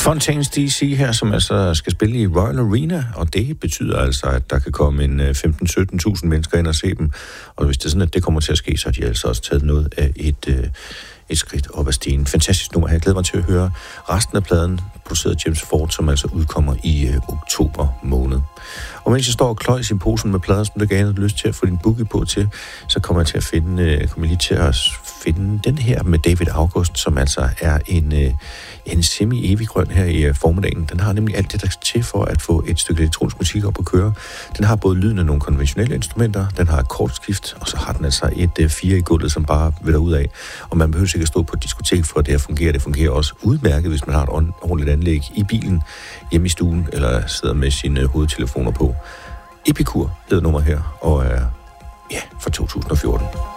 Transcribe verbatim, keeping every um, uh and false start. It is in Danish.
Fontaines D C her, som altså skal spille i Royal Arena, og det betyder altså, at der kan komme en femten til sytten tusind mennesker ind og se dem. Og hvis det er sådan, at det kommer til at ske, så har de altså også taget noget af et, et skridt op ad stigen. Fantastisk nummer. Jeg glæder mig til at høre resten af pladen, produceret James Ford, som altså udkommer i øh, oktober måned. Og mens jeg står og kløjs i posen med plader, som du gerne har lyst til at få din boogie på til, så kommer jeg til at finde, øh, kommer jeg lige til at finde den her med David August, som altså er en, øh, en semi-evig grøn her i øh, formiddagen. Den har nemlig alt det, der skal til for at få et stykke elektronisk musik op at køre. Den har både lyden af nogle konventionelle instrumenter, den har akkordskift, og så har den altså et øh, fire i gulvet, som bare vil ud af. Og man behøver ikke at stå på et diskotek for at det her fungerer. Det fungerer også udmærket, hvis man har et ordentligt anlæg i bilen, hjemme i stuen, eller sidder med sine hovedtelefoner på. Epikur hedder nummer her, og er ja, fra to tusind og fjorten.